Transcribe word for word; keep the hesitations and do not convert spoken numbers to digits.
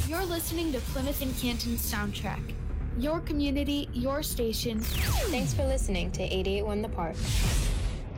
You're listening to Plymouth and Canton's Soundtrack. Your community, your station. Thanks for listening to eight eight one The Park.